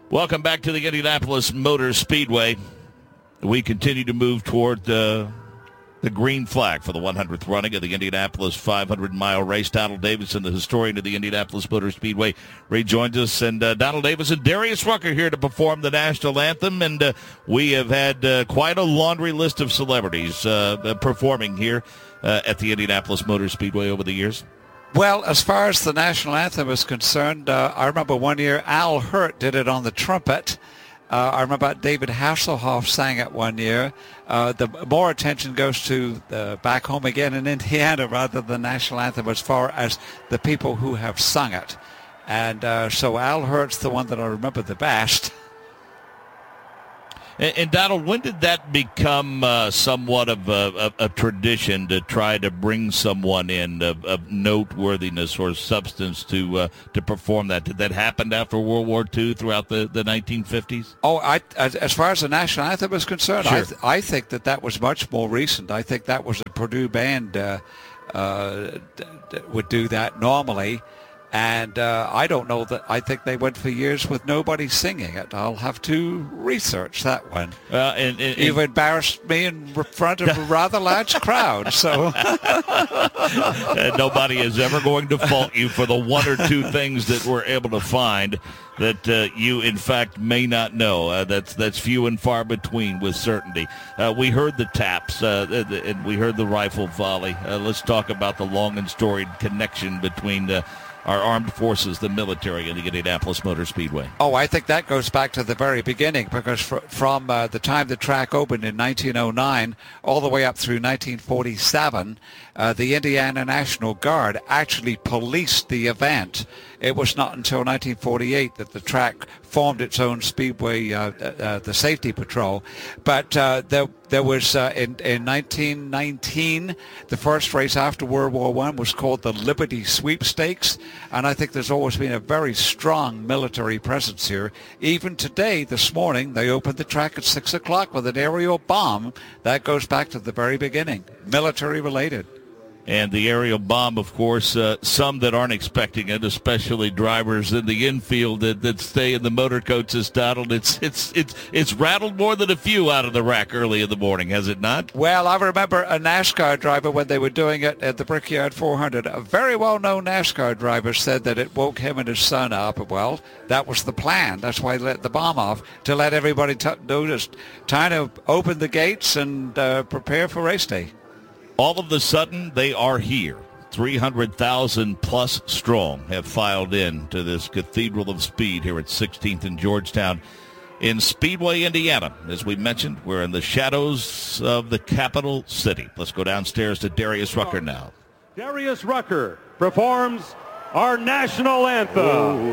Welcome back to the Indianapolis Motor Speedway. We continue to move toward the green flag for the 100th running of the Indianapolis 500-mile race. Donald Davison, the historian of the Indianapolis Motor Speedway, rejoins us. And Donald Davison, Darius Rucker here to perform the national anthem. And we have had quite a laundry list of celebrities performing here at the Indianapolis Motor Speedway over the years. Well, as far as the national anthem is concerned, I remember one year Al Hirt did it on the trumpet. I remember David Hasselhoff sang it one year. The more attention goes to back home again in Indiana rather than the national anthem as far as the people who have sung it. And so Al Hirt's the one that I remember the best. And Donald, when did that become somewhat of a tradition to try to bring someone in of noteworthiness or substance to perform that? Did that happen after World War II throughout the 1950s? Oh, as far as the national anthem is concerned, sure. I think that was much more recent. I think that was a Purdue band would do that normally. And I don't know that. I think they went for years with nobody singing it. I'll have to research that one. You've embarrassed me in front of a rather large crowd. So nobody is ever going to fault you for the one or two things that we're able to find that you, in fact, may not know. That's few and far between with certainty. We heard the taps, and we heard the rifle volley. Let's talk about the long and storied connection between our armed forces, the military, and the Indianapolis Motor Speedway. Oh, I think that goes back to the very beginning, because from the time the track opened in 1909 all the way up through 1947, the Indiana National Guard actually policed the event. It was not until 1948 that the track formed its own speedway, the safety patrol. But there was, in 1919, the first race after World War I was called the Liberty Sweepstakes. And I think there's always been a very strong military presence here. Even today, this morning, they opened the track at 6 o'clock with an aerial bomb. That goes back to the very beginning, military related. And the aerial bomb, of course, some that aren't expecting it, especially drivers in the infield that stay in the motor coaches, Donald. It's rattled more than a few out of the rack early in the morning, has it not? Well, I remember a NASCAR driver when they were doing it at the Brickyard 400. A very well-known NASCAR driver said that it woke him and his son up. Well, that was the plan. That's why he let the bomb off, to let everybody notice, time to open the gates and prepare for race day. All of a sudden, they are here. 300,000 plus strong have filed in to this Cathedral of Speed here at 16th and Georgetown in Speedway, Indiana. As we mentioned, we're in the shadows of the capital city. Let's go downstairs to Darius Rucker now. Darius Rucker performs our national anthem.